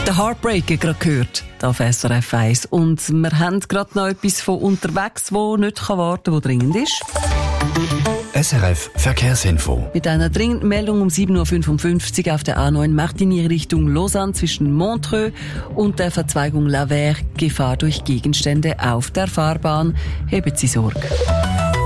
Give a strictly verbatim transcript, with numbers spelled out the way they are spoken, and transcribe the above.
Der Heartbreaker gerade gehört, auf S R F eins. Und wir haben gerade noch etwas von unterwegs, wo nicht warten kann, wo dringend ist. S R F Verkehrsinfo. Mit einer dringenden Meldung um sieben Uhr fünfundfünfzig auf der A neun Martigny Richtung Lausanne zwischen Montreux und der Verzweigung La Verre. Gefahr durch Gegenstände auf der Fahrbahn. Haben Sie Sorge.